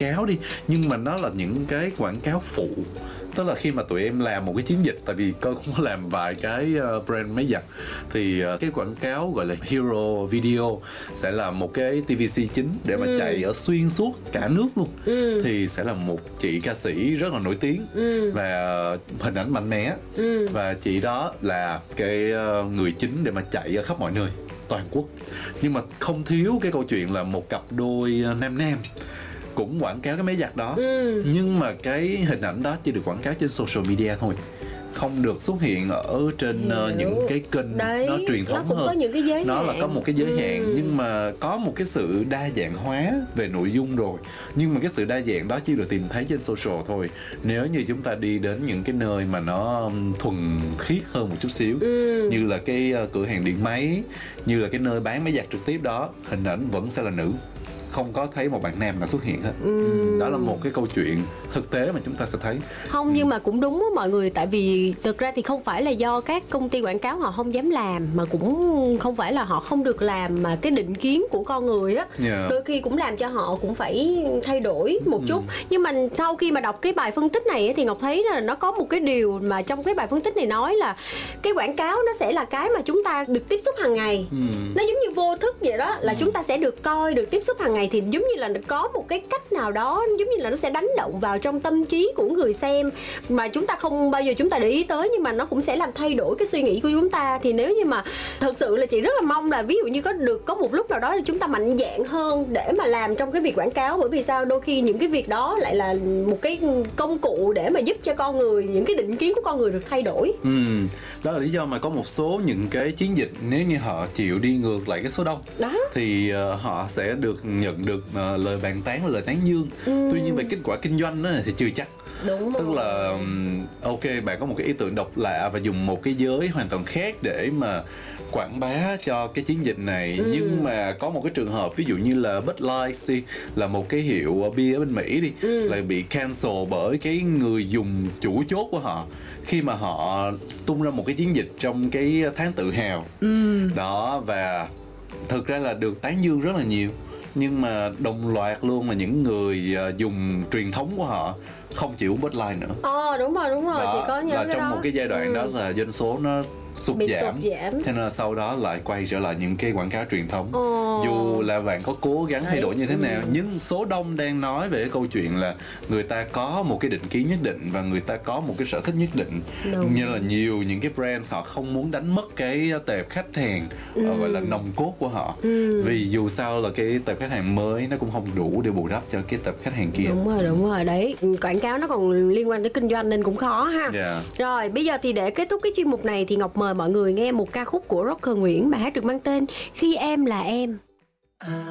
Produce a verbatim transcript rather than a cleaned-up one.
cáo đi, nhưng mà nó là những cái quảng cáo phụ. Tức là khi mà tụi em làm một cái chiến dịch, tại vì cơ cũng có làm vài cái brand máy giặt, thì cái quảng cáo gọi là Hero Video sẽ là một cái tê vê xê chính để mà ừ. chạy ở xuyên suốt cả nước luôn. ừ. Thì sẽ là một chị ca sĩ rất là nổi tiếng ừ. và hình ảnh mạnh mẽ ừ. và chị đó là cái người chính để mà chạy ở khắp mọi nơi toàn quốc. Nhưng mà không thiếu cái câu chuyện là một cặp đôi nam nam cũng quảng cáo cái máy giặt đó ừ. nhưng mà cái hình ảnh đó chỉ được quảng cáo trên social media thôi, không được xuất hiện ở trên uh, những cái kênh đấy, nó truyền thống nó hơn. Có những cái giới nó hạn. là có một cái giới ừ. hạn, nhưng mà có một cái sự đa dạng hóa về nội dung rồi. Nhưng mà cái sự đa dạng đó chỉ được tìm thấy trên social thôi. Nếu như chúng ta đi đến những cái nơi mà nó thuần khiết hơn một chút xíu ừ. như là cái uh, cửa hàng điện máy, như là cái nơi bán máy giặt trực tiếp đó, hình ảnh vẫn sẽ là nữ, không có thấy một bạn nam nào xuất hiện hết. ừ. Đó là một cái câu chuyện thực tế mà chúng ta sẽ thấy. Không, nhưng mà cũng đúng á mọi người. Tại vì thực ra thì không phải là do các công ty quảng cáo họ không dám làm, mà cũng không phải là họ không được làm, mà cái định kiến của con người á yeah. đôi khi cũng làm cho họ cũng phải thay đổi một chút. ừ. Nhưng mà sau khi mà đọc cái bài phân tích này thì Ngọc thấy là nó có một cái điều mà trong cái bài phân tích này nói là cái quảng cáo nó sẽ là cái mà chúng ta được tiếp xúc hàng ngày. ừ. Nó giống như vô thức vậy đó, là ừ. chúng ta sẽ được coi, được tiếp xúc hàng ngày, thì giống như là có một cái cách nào đó, giống như là nó sẽ đánh động vào trong tâm trí của người xem mà chúng ta không bao giờ chúng ta để ý tới, nhưng mà nó cũng sẽ làm thay đổi cái suy nghĩ của chúng ta. Thì nếu như mà thật sự là chị rất là mong là ví dụ như có được có một lúc nào đó thì chúng ta mạnh dạn hơn để mà làm trong cái việc quảng cáo. Bởi vì sao, đôi khi những cái việc đó lại là một cái công cụ để mà giúp cho con người, những cái định kiến của con người được thay đổi. ừ. Đó là lý do mà có một số những cái chiến dịch, nếu như họ chịu đi ngược lại cái số đông đó, thì uh, họ sẽ được nhận được uh, lời bàn tán, lời tán dương. ừ. Tuy nhiên về kết quả kinh doanh đó thì chưa chắc. Đúng Tức rồi. là ok, bạn có một cái ý tưởng độc lạ và dùng một cái giới hoàn toàn khác để mà quảng bá cho cái chiến dịch này. ừ. Nhưng mà có một cái trường hợp ví dụ như là Bud Light là một cái hiệu bia ở bên Mỹ đi, ừ. lại bị cancel bởi cái người dùng chủ chốt của họ khi mà họ tung ra một cái chiến dịch trong cái tháng tự hào ừ. đó, và thực ra là được tán dương rất là nhiều, nhưng mà đồng loạt luôn mà những người uh, dùng truyền thống của họ không chịu uống Bud Light nữa. Ờ đúng rồi, đúng rồi, đó, chị có nhớ là cái trong đó. một cái giai đoạn ừ. đó là doanh số nó sụt bị giảm. sụt giảm, thế nên là sau đó lại quay trở lại những cái quảng cáo truyền thống. Ồ. Dù là bạn có cố gắng thay đổi như thế ừ. nào, nhưng số đông đang nói về cái câu chuyện là người ta có một cái định kiến nhất định và người ta có một cái sở thích nhất định. Đúng. Như là nhiều những cái brand họ không muốn đánh mất cái tệp khách hàng ừ. gọi là nòng cốt của họ. ừ. Vì dù sao là cái tệp khách hàng mới nó cũng không đủ để bù đắp cho cái tệp khách hàng kia. Đúng rồi, đúng rồi đấy. Quảng cáo nó còn liên quan tới kinh doanh nên cũng khó ha. yeah. Rồi bây giờ thì để kết thúc cái chuyên mục này thì Ngọc mời mọi người nghe một ca khúc của rocker Nguyễn. Bài hát được mang tên Khi Em Là Em.